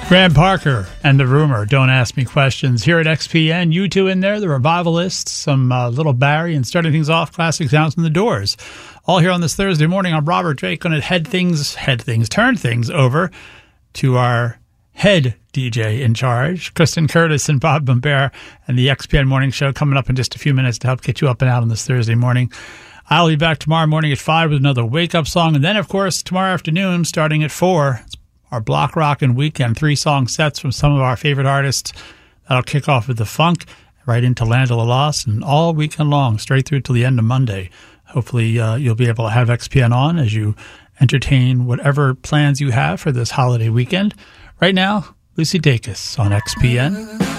Graham Parker and The Rumor, Don't Ask Me Questions. Here at XPN, you two in there, the Revivalists, some Little Barry, and starting things off, classic sounds from The Doors. All here on this Thursday morning. I'm Robert Drake, going to turn things over to our head DJ in charge, Kristen Curtis and Bob Bombera, and the XPN Morning Show coming up in just a few minutes to help get you up and out on this Thursday morning. I'll be back tomorrow morning at 5 with another wake-up song, and then, of course, tomorrow afternoon, starting at 4, it's our Block Rockin' Weekend, 3-song sets from some of our favorite artists. That'll kick off with the funk, right into Land of the Lost, and all weekend long, straight through till the end of Monday. Hopefully you'll be able to have XPN on as you entertain whatever plans you have for this holiday weekend. Right now, Lucy Dacus on XPN.